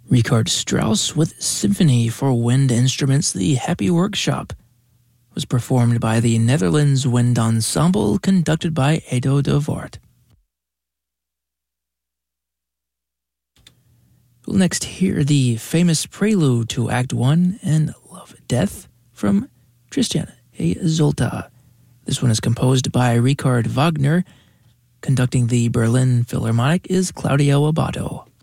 Richard Strauss with Symphony for Wind Instruments, The Happy Workshop, was performed by the Netherlands Wind Ensemble, conducted by Edo de Voort. We'll next hear the famous prelude to Act 1 and Love Death from Tristan e Isolde. This one is composed by Richard Wagner. Conducting the Berlin Philharmonic is Claudio Abbado.